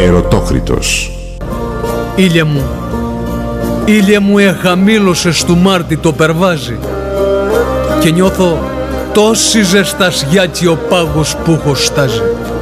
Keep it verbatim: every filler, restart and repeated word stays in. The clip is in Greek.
Ερωτόκριτος. Ήλια μου, ήλια μου εχαμήλωσες του Μάρτη το περβάζι και νιώθω τόση ζεστασιά και ο πάγος που έχω στάζει.